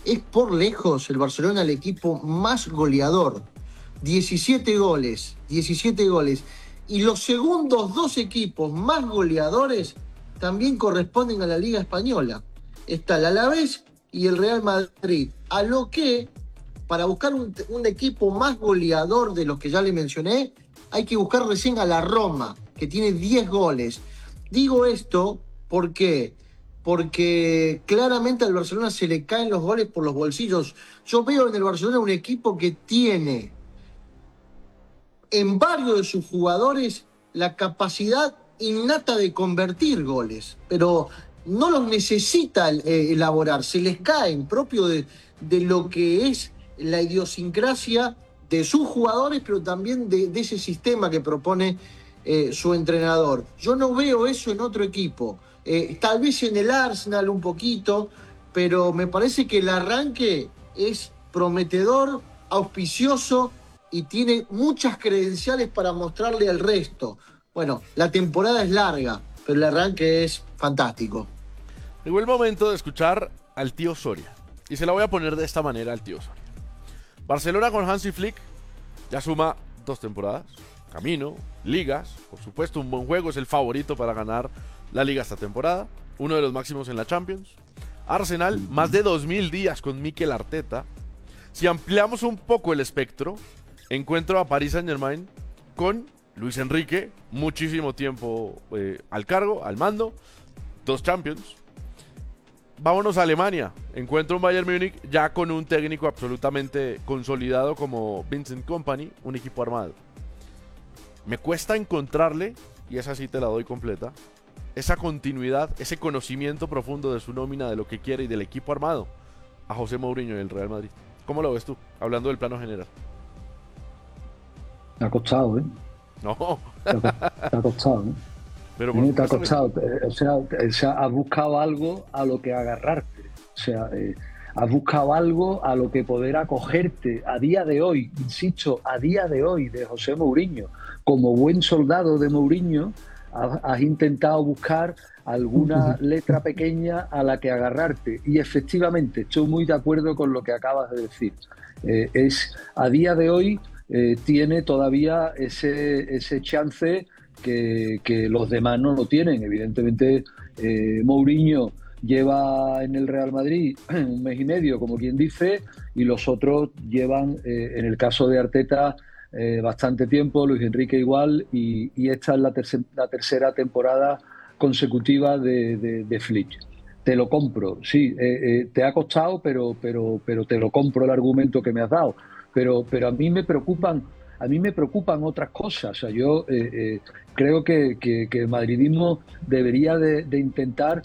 es por lejos el Barcelona el equipo más goleador. 17 goles. Y los segundos dos equipos más goleadores también corresponden a la Liga Española. Está el Alavés y el Real Madrid. A lo que, para buscar un equipo más goleador de los que ya le mencioné, hay que buscar recién a la Roma, que tiene 10 goles. Digo esto porque claramente al Barcelona se le caen los goles por los bolsillos. Yo veo en el Barcelona un equipo que tiene en varios de sus jugadores la capacidad innata de convertir goles, pero no los necesita elaborar, se les caen, propio de lo que es la idiosincrasia de sus jugadores, pero también de ese sistema que propone su entrenador. Yo no veo eso en otro equipo. Tal vez en el Arsenal un poquito, pero me parece que el arranque es prometedor, auspicioso y tiene muchas credenciales para mostrarle al resto. Bueno, la temporada es larga, pero el arranque es fantástico. Llegó el momento de escuchar al tío Soria. Y se la voy a poner de esta manera al tío Soria. Barcelona con Hansi Flick ya suma 2 temporadas. Camino, ligas, por supuesto un buen juego, es el favorito para ganar la liga esta temporada. Uno de los máximos en la Champions. Arsenal, más de 2000 días con Mikel Arteta. Si ampliamos un poco el espectro, encuentro a Paris Saint-Germain con Luis Enrique, muchísimo tiempo al cargo, al mando, 2 Champions. Vámonos a Alemania, encuentro un Bayern Múnich ya con un técnico absolutamente consolidado como Vincent Kompany, un equipo armado. Me cuesta encontrarle, y esa sí te la doy completa, esa continuidad, ese conocimiento profundo de su nómina, de lo que quiere y del equipo armado a José Mourinho y el Real Madrid. ¿Cómo lo ves tú, hablando del plano general? Te ha costado, ¿eh? No. Te ha costado, ¿eh? Pero te ha costado. O sea, has buscado algo a lo que agarrarte. O sea, has buscado algo a lo que poder acogerte a día de hoy, insisto, a día de hoy, de José Mourinho. Como buen soldado de Mourinho, has intentado buscar alguna letra pequeña a la que agarrarte. Y efectivamente, estoy muy de acuerdo con lo que acabas de decir. A día de hoy tiene todavía ese chance que los demás no lo tienen. Evidentemente, Mourinho lleva en el Real Madrid 1 mes y medio, como quien dice, y los otros llevan, en el caso de Arteta, bastante tiempo, Luis Enrique igual, y esta es la tercera temporada consecutiva de Flick. Te lo compro, sí, te ha costado, pero te lo compro el argumento que me has dado. Pero a mí me preocupan otras cosas. O sea, yo creo que el madridismo debería de intentar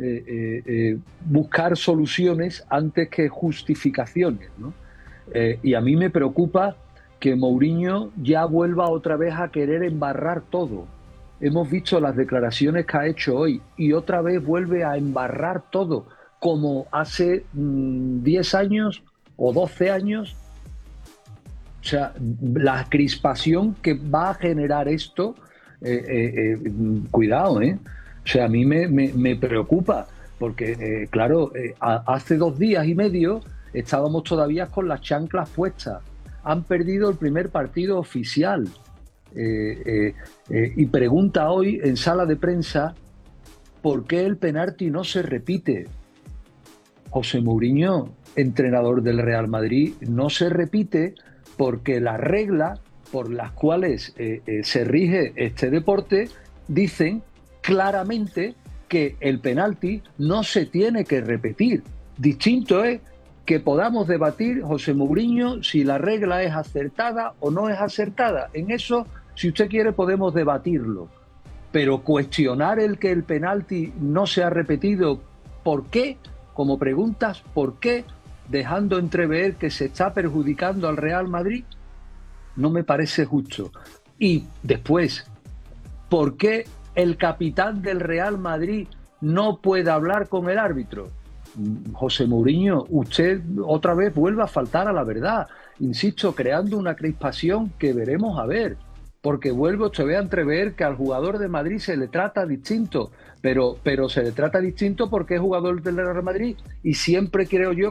buscar soluciones antes que justificaciones, ¿no? Y a mí me preocupa que Mourinho ya vuelva otra vez a querer embarrar todo. Hemos visto las declaraciones que ha hecho hoy y otra vez vuelve a embarrar todo, como hace 10 años o 12 años. O sea, la crispación que va a generar esto, cuidado, ¿eh? O sea, a mí me preocupa, porque, claro, hace 2 días y medio estábamos todavía con las chanclas puestas. Han perdido el primer partido oficial. Y pregunta hoy en sala de prensa por qué el penalti no se repite. José Mourinho, entrenador del Real Madrid, no se repite porque las reglas por las cuales se rige este deporte dicen claramente que el penalti no se tiene que repetir. Distinto es que podamos debatir, José Mourinho, si la regla es acertada o no es acertada. En eso, si usted quiere, podemos debatirlo. Pero cuestionar el que el penalti no se ha repetido, ¿por qué? Como preguntas, ¿por qué? Dejando entrever que se está perjudicando al Real Madrid, no me parece justo. Y después, ¿por qué el capitán del Real Madrid no puede hablar con el árbitro? José Mourinho, usted otra vez vuelve a faltar a la verdad. Insisto, creando una crispación que veremos a ver. Porque vuelvo a entrever que al jugador de Madrid se le trata distinto, pero se le trata distinto porque es jugador del Real Madrid y siempre creo yo